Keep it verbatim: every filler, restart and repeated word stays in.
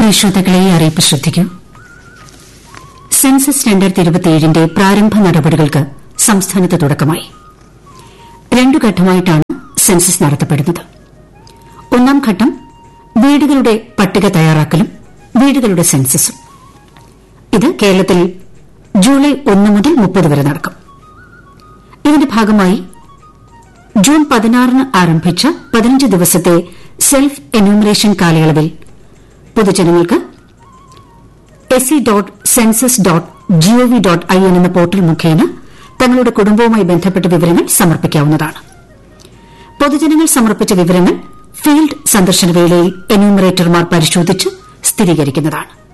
പ്രിയ ശ്രോതാക്കളെ, അറിയിപ്പ് ശ്രദ്ധിക്കൂ. സെൻസസ് രണ്ടായിരത്തി ഇരുപത്തിയേഴിന്റെ പ്രാരംഭ നടപടികൾക്ക് സംസ്ഥാനത്ത് തുടക്കമായി. രണ്ടു ഘട്ടമായിട്ടാണ് സെൻസസ് നടത്തപ്പെടുന്നത്. ഒന്നാം ഘട്ടം വീടുകളുടെ പട്ടിക തയ്യാറാക്കലും വീടുകളുടെ സെൻസസും. ഇത് കേരളത്തിൽ ജൂലൈ ഒന്ന് മുതൽ മുപ്പത് വരെ നടക്കും. ഇതിന്റെ ഭാഗമായി ജൂൺ പതിനാറിന് ആരംഭിച്ച പതിനഞ്ച് ദിവസത്തെ സെൽഫ് എന്യൂമറേഷൻ കാലയളവിൽ പൊതുജനങ്ങൾക്ക് S C dot census dot G O V dot I N എന്ന പോർട്ടൽ മുഖേന തങ്ങളുടെ കുടുംബവുമായി ബന്ധപ്പെട്ട വിവരങ്ങൾ സമർപ്പിക്കാവുന്നതാണ്. പൊതുജനങ്ങൾ സമർപ്പിച്ച വിവരങ്ങൾ ഫീൽഡ് സന്ദർശന വേളയിൽ എന്യൂമറേറ്റർമാർ പരിശോധിച്ച് സ്ഥിരീകരിക്കുന്നതാണ്.